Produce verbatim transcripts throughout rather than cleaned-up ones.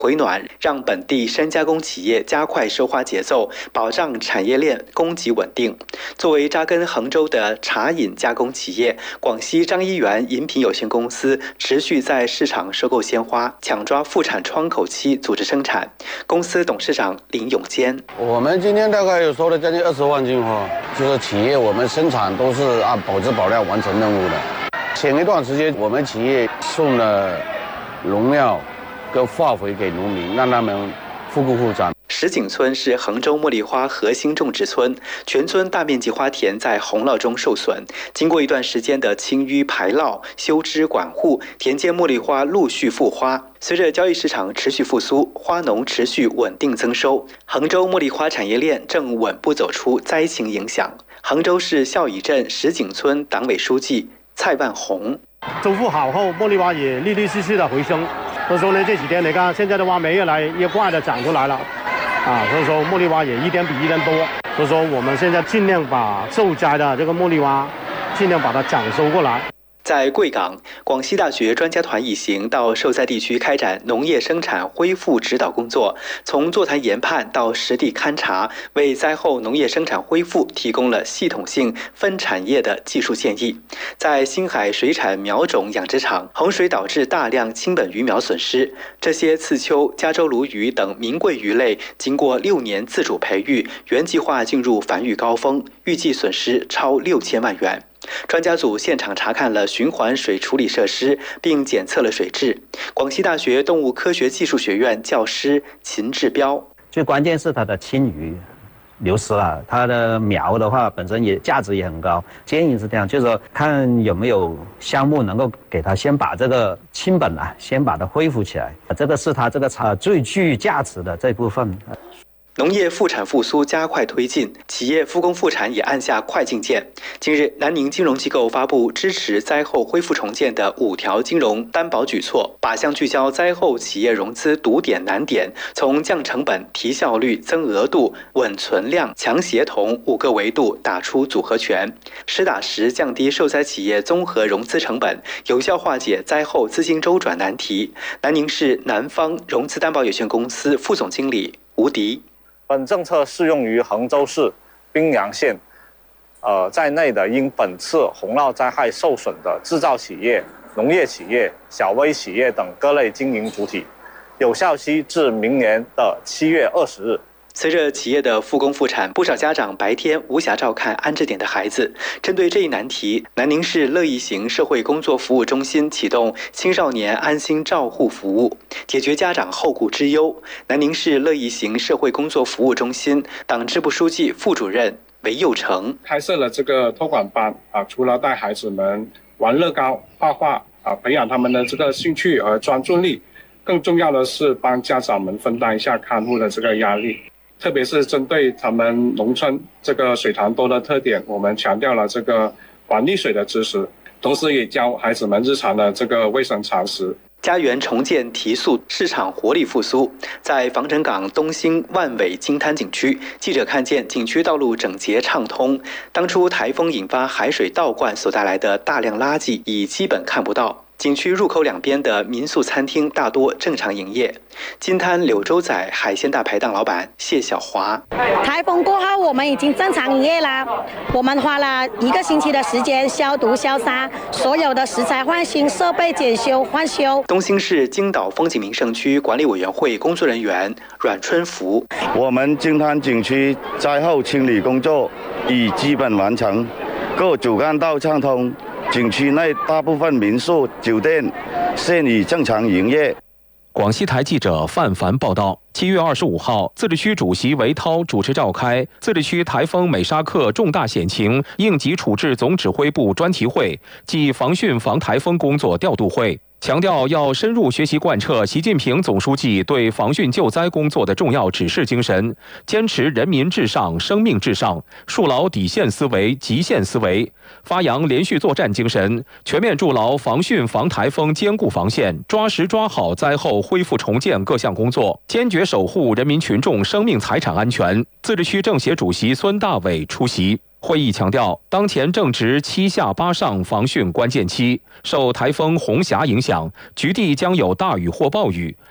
回暖，让本地山加工企业加快收花节奏，保障产业链供给稳定。作为扎根杭州的茶饮加工企业，广西张一元饮品有限公司持续在市场收购鲜花，抢抓复产窗口期，组织生产。公司董事长林永坚： 我们今天大概有收了将近二十万斤花，就是企业我们生产都是按保质保量完成任务的。前一段时间，我们企业送了农药跟化肥给农民，让他们复工复产。 石井村是杭州茉莉花核心种植村，全村大面积花田在洪涝中受损，经过一段时间的清淤排涝、修枝管护，田间茉莉花陆续复花。随着交易市场持续复苏，花农持续稳定增收，杭州茉莉花产业链正稳步走出灾情影响。杭州市孝义镇石井村党委书记蔡万红： 周复好后，茉莉花也陆陆续续的回升。所以说呢，这几天你看现在的花苗越来越快的长出来了，啊，所以说茉莉花也一天比一天多。所以说我们现在尽量把受灾的这个茉莉花，尽量把它抢收过来。在贵港，广西大学专家团一行到受灾地区开展农业生产恢复指导工作，从座谈研判到实地勘察，为灾后农业生产恢复提供了系统性分产业的技术建议。在星海水产苗种养殖场，洪水导致大量青本鱼苗损失，这些刺秋、加州鲈鱼等名贵鱼类，经过六年自主培育，原计划进入繁育高峰，预计损失超六千万元。专家组现场查看了循环水处理设施，并检测了水质。广西大学动物科学技术学院教师秦志彪： 最关键是它的青鱼流失了，它的苗的话本身也价值也很高。建议是这样，就是说看有没有项目能够给它先把这个青本啊，先把它恢复起来，这个是它这个茶最具价值的这部分。 农业复产复苏加快推进，企业复工复产也按下快进键。近日，南宁金融机构发布支持灾后恢复重建的五条金融担保举措，靶向聚焦灾后企业融资堵点难点，从降成本、提效率、增额度、稳存量、强协同五个维度打出组合拳，实打实降低受灾企业综合融资成本，有效化解灾后资金周转难题。南宁市南方融资担保有限公司副总经理吴迪： 本政策适用于杭州市、宾阳县，呃在内的因本次洪涝灾害受损的制造企业、农业企业、小微企业等各类经营主体，有效期至明年的七月二十日。 随着企业的复工复产，不少家长白天无暇照看安置点的孩子。针对这一难题，南宁市乐意行社会工作服务中心启动青少年安心照护服务，解决家长后顾之忧。南宁市乐意行社会工作服务中心党支部书记、副主任韦佑成开设了这个托管班啊，除了带孩子们玩乐高、画画啊，培养他们的这个兴趣和专注力，更重要的是帮家长们分担一下看护的这个压力。特别是针对他们农村这个水塘多的特点，我们强调了这个管理水的知识，同时也教孩子们日常的这个卫生常识。 家园重建提速，市场活力复苏。在防城港东兴万尾金滩景区，记者看见景区道路整洁畅通，当初台风引发海水倒灌所带来的大量垃圾已基本看不到。景区入口两边的民宿餐厅大多正常营业。金滩柳州仔海鲜大排档老板谢小华： 台风过后，我们已经正常营业啦。我们花了一个星期的时间消毒消杀，所有的食材换新，设备检修换修。 东兴市金岛风景名胜区管理委员会工作人员阮春福： 我们金滩景区灾后清理工作已基本完成，各主干道畅通。景区内大部分民宿、酒店现已正常营业。 广西台记者范凡报道。七月二十五号，自治区主席韦涛主持召开自治区台风美沙克重大险情应急处置总指挥部专题会暨防汛防台风工作调度会，强调要深入学习贯彻习近平总书记对防汛救灾工作的重要指示精神，坚持人民至上、生命至上，树牢底线思维、极限思维，发扬连续作战精神，全面筑牢防汛防台风坚固防线，抓实抓好灾后恢复重建各项工作，坚决守护人民群众生命财产安全。自治区政协主席孙大伟出席。会议强调，当前正值七下八上防汛关键期，受台风红霞影响，局地将有大雨或暴雨，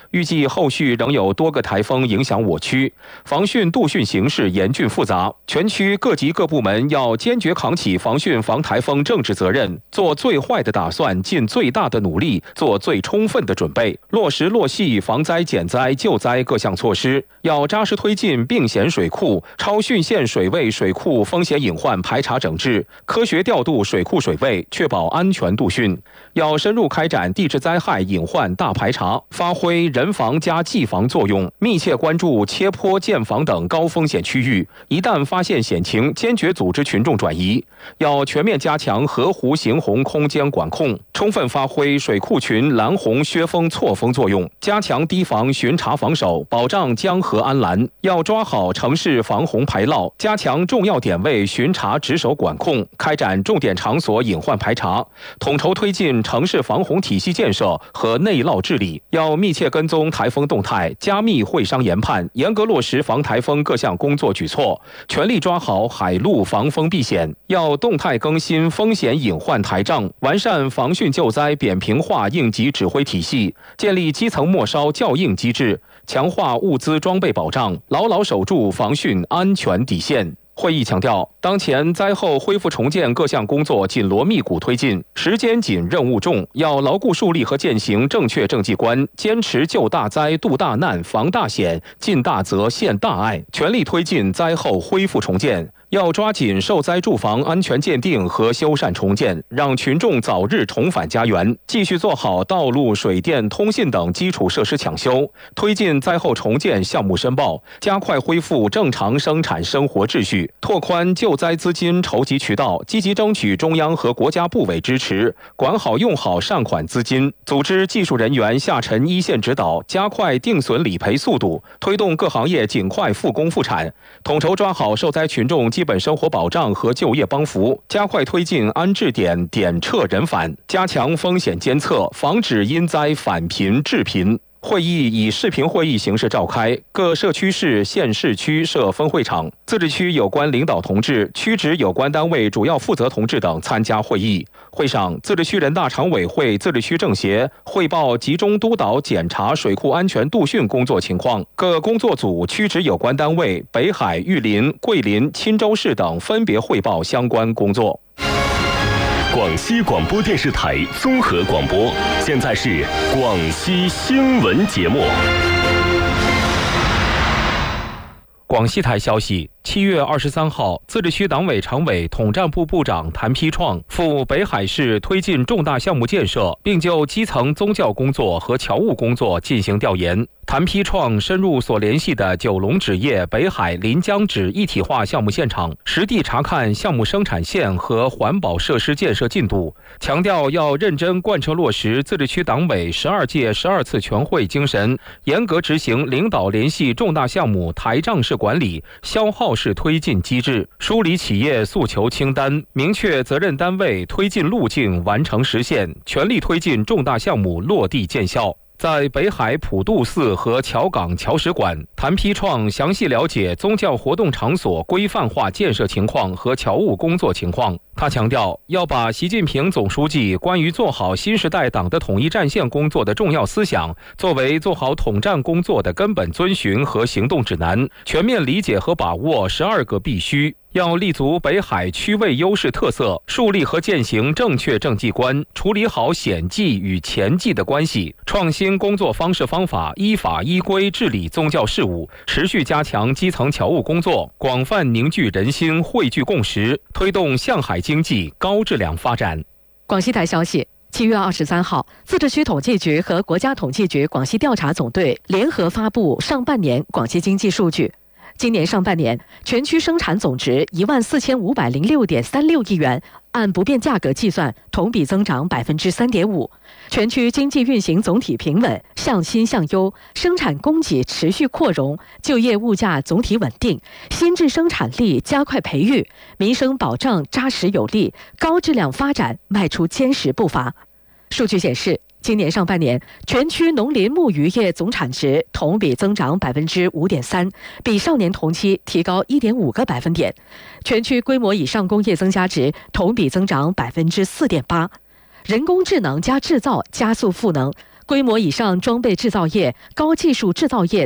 预计后续仍有多个台风影响我区，防汛度汛形势严峻复杂，全区各级各部门要坚决扛起防汛防台风政治责任，做最坏的打算，尽最大的努力，做最充分的准备，落实落细防灾减灾救灾各项措施，要扎实推进并险水库、超汛线水位水库风险隐患排查整治，科学调度水库水位，确保安全度汛。要深入开展地质灾害隐患大排查，发挥人防加技防作用，密切关注切坡、建房等高风险区域，一旦发现险情，坚决组织群众转移。要全面加强河湖行洪空间管控，充分发挥水库群拦洪削峰错峰作用，加强堤防巡查防守，保障江河安澜。要抓好城市防洪排涝，加强重要点位巡查值守管控，开展重点场所隐患排查，统筹推进城市防洪体系建设和内涝治理。要密切跟踪台风动态，加密会商研判，严格落实防台风各项工作举措，全力抓好海陆防风避险。要动态更新风险隐患台账，完善防汛救灾扁平化应急指挥体系，建立基层末梢校应机制，强化物资装备保障，牢牢守住防汛安全底线。会议强调，当前灾后恢复重建各项工作紧锣密鼓推进，时间紧、任务重，要牢固树立和践行正确政绩观，坚持救大灾、度大难、防大险、尽大责、献大爱，全力推进灾后恢复重建。要抓紧受灾住房安全鉴定和修缮重建，让群众早日重返家园。继续做好道路、水电、通信等基础设施抢修，推进灾后重建项目申报，加快恢复正常生产生活秩序，拓宽救灾资金筹集渠道，积极争取中央和国家部委支持，管好用好善款资金，组织技术人员下沉一线指导，加快定损理赔速度，推动各行业尽快复工复产，统筹抓好受灾群众基本生活保障和就业帮扶，加快推进安置点点撤人返，加强风险监测，防止因灾返贫致贫。会议以视频会议形式召开，各社区市、县市区设分会场，自治区有关领导同志、区直有关单位主要负责同志等参加会议。会上，自治区人大常委会、自治区政协汇报集中督导检查水库安全度汛工作情况，各工作组、区直有关单位北海、玉林、桂林、钦州市等分别汇报相关工作。 广西广播电视台综合广播，现在是广西新闻节目。 广西台消息，七月二十三号，自治区党委常委、统战部部长谭丕创赴北海市推进重大项目建设，并就基层宗教工作和侨务工作进行调研。谭丕创深入所联系的九龙纸业北海临江纸一体化项目现场，实地查看项目生产线和环保设施建设进度，强调要认真贯彻落实自治区党委十二届十二次全会精神，严格执行领导联系重大项目台账式管理、消耗式推进机制，梳理企业诉求清单，明确责任单位推进路径，完成实现，全力推进重大项目落地见效。在北海普渡寺和侨港侨史馆，谭丕创详细了解宗教活动场所规范化建设情况和侨务工作情况。他强调，要把习近平总书记关于做好新时代党的统一战线工作的重要思想，作为做好统战工作的根本遵循和行动指南，全面理解和把握十二个必须。要立足北海区位优势特色，树立和践行正确政绩观，处理好险纪与前纪的关系，创新工作方式方法，依法依规治理宗教事务，持续加强基层侨务工作，广泛凝聚人心，汇聚共识，推动向海经济高质量发展。 广西台消息，七月二十三号，自治区统计局和国家统计局广西调查总队联合发布上半年广西经济数据。今年上半年，全区生产总值一万四千五百零六点三六亿元，按不变价格计算，同比增长百分之三点五。全区经济运行总体平稳，向新向优，生产供给持续扩容，就业物价总体稳定，新质生产力加快培育，民生保障扎实有力，高质量发展迈出坚实步伐。数据显示，今年上半年，全区农林牧渔业总产值同比增长百分之五点三，比上年同期提高一点五个百分点。全区规模以上工业增加值同比增长百分之四点八。人工智能加制造加速赋能， 规模以上装备制造业、高技术制造业